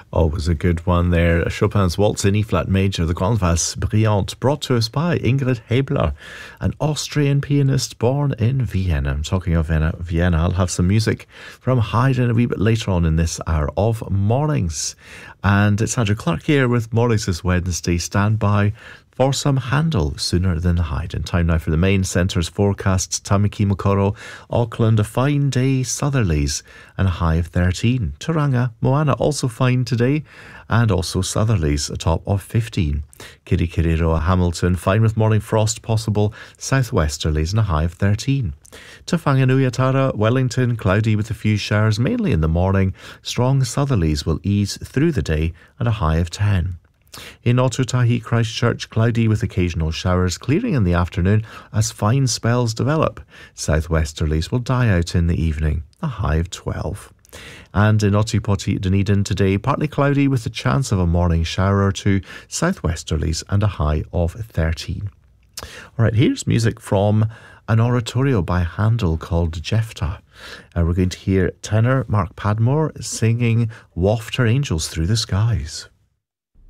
Always a good one there. Chopin's Waltz in E-flat major, the Grande Valse Brillante, brought to us by Ingrid Hebler, an Austrian pianist born in Vienna. I'm talking of Vienna. I'll have some music from Haydn a wee bit later on in this hour of Mornings. And it's Andrew Clark here with Mornings this Wednesday. Stand by for some Handel sooner than Haydn. Time now for the main centre's forecasts. Tamaki Mokoro, Auckland, a fine day, southerlies, and a high of 13. Tauranga, Moana, also fine today, and also southerlies, a top of 15. Kirikiriroa, Hamilton, fine with morning frost possible, southwesterlies, and a high of 13. To Whanganui-a-Tara, Wellington, cloudy with a few showers, mainly in the morning. Strong southerlies will ease through the day, at a high of 10. In Otutahi, Christchurch, cloudy with occasional showers, clearing in the afternoon as fine spells develop. Southwesterlies will die out in the evening, a high of 12. And in Otipoti, Dunedin today, partly cloudy with a chance of a morning shower or two, southwesterlies and a high of 13. All right, here's music from an oratorio by Handel called Jephthah. We're going to hear tenor Mark Padmore singing Waft Her Angels Through the Skies.